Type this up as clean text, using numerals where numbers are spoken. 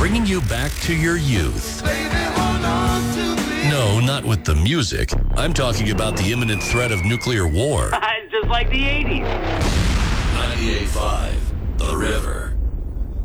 bringing you back to your youth. No, not with the music. I'm talking about the imminent threat of nuclear war. It's just like the 80s.